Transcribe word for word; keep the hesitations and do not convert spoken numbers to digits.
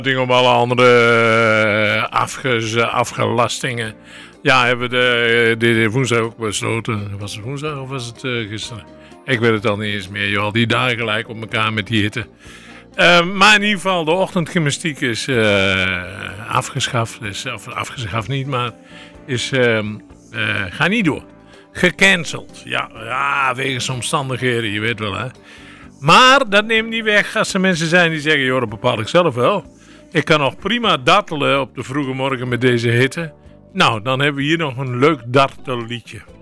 Ding op alle andere uh, afges, uh, afgelastingen. Ja, hebben we de, de, de woensdag ook besloten. Was het woensdag of was het uh, gisteren? Ik weet het al niet eens meer, joh. Die dagen gelijk op elkaar met die hitte. Uh, maar in ieder geval, de ochtendgymnastiek is uh, afgeschaft. Is, of afgeschaft niet, maar is, uh, uh, ga niet door. Gecanceld. Ja, ja, wegens omstandigheden, je weet wel, hè. Maar dat neemt niet weg als er mensen zijn die zeggen, joh, dat bepaal ik zelf wel. Ik kan nog prima dartelen op de vroege morgen met deze hitte. Nou, dan hebben we hier nog een leuk dartelliedje.